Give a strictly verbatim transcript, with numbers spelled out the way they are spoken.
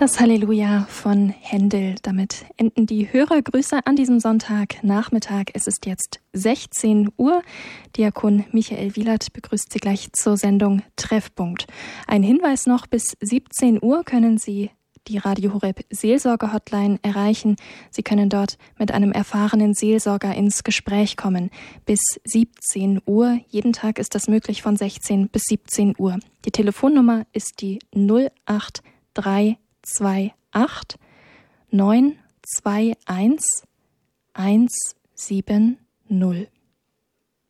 Das Halleluja von Händel. Damit enden die Hörergrüße an diesem Sonntagnachmittag. Es ist jetzt sechzehn Uhr. Diakon Michael Wielert begrüßt Sie gleich zur Sendung Treffpunkt. Ein Hinweis noch, bis siebzehn Uhr können Sie die Radio Horeb Seelsorge-Hotline erreichen. Sie können dort mit einem erfahrenen Seelsorger ins Gespräch kommen. Bis siebzehn Uhr. Jeden Tag ist das möglich von sechzehn bis siebzehn Uhr. Die Telefonnummer ist die null acht drei zwei acht neun zwei eins eins sieben null.